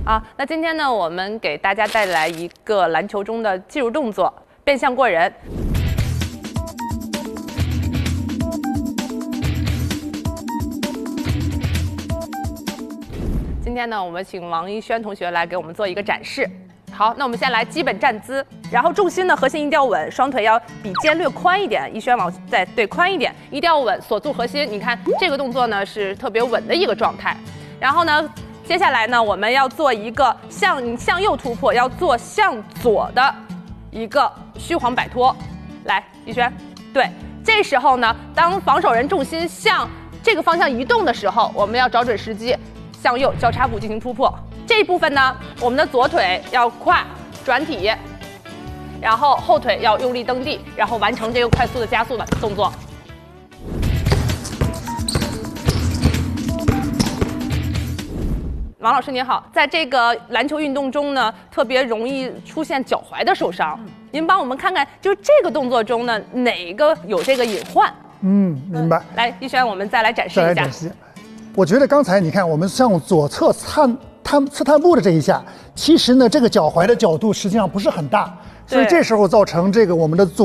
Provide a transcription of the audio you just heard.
那今天呢，我们给大家带来一个篮球中的技术动作——变向过人。今天呢，我们请王一轩同学来给我们做一个展示。好，那我们先来基本站姿，然后重心呢，核心一定要稳，双腿要比肩略宽一点，一轩对宽一点，一定要稳，锁住核心。你看这个动作呢是特别稳的一个状态。然后呢，接下来呢，我们要做一个向右突破，要做向左的一个虚晃摆脱。来，一轩，对，这时候呢，当防守人重心向这个方向移动的时候，我们要找准时机，向右交叉步进行突破。这一部分呢，我们的左腿要跨转体，然后后腿要用力蹬地，然后完成这个快速的加速的动作。王老师您好，在这个篮球运动中呢，特别容易出现脚踝的受伤。您帮我们看看，就是这个动作中呢，哪个有这个隐患？ 明白。 来，一轩，我们再来展示一下。 我觉得刚才你看，我们向左侧刺探步的这一下，其实呢，这个脚踝的角度实际上不是很大，所以这时候造成这个我们的